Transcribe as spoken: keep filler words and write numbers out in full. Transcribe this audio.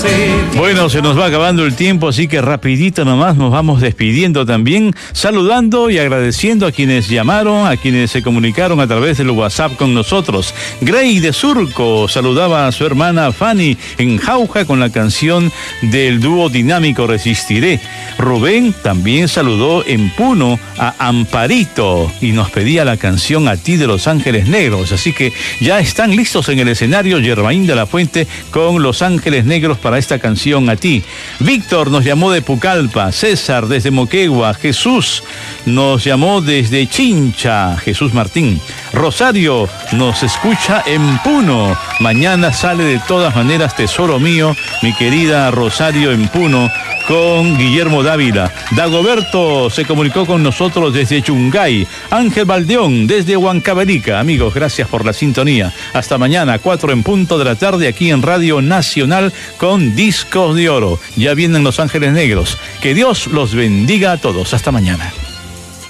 Bueno, se nos va acabando el tiempo, así que rapidito nomás nos vamos despidiendo también, saludando y agradeciendo a quienes llamaron, a quienes se comunicaron a través del WhatsApp con nosotros. Grey de Surco saludaba a su hermana Fanny en Jauja con la canción del dúo dinámico Resistiré. Rubén también saludó en Puno a Amparito y nos pedía la canción A ti de Los Ángeles Negros, así que ya están listos en el escenario Germain de la Fuente con Los Ángeles Negros para esta canción A ti. Víctor nos llamó de Pucallpa, César desde Moquegua, Jesús nos llamó desde Chincha, Jesús Martín. Rosario nos escucha en Puno. Mañana sale de todas maneras Tesoro Mío, mi querida Rosario en Puno, con Guillermo Dávila. Dagoberto se comunicó con nosotros desde Chungay. Ángel Valdeón desde Huancavelica. Amigos, gracias por la sintonía. Hasta mañana, cuatro en punto de la tarde, aquí en Radio Nacional con Discos de Oro. Ya vienen Los Ángeles Negros. Que Dios los bendiga a todos. Hasta mañana.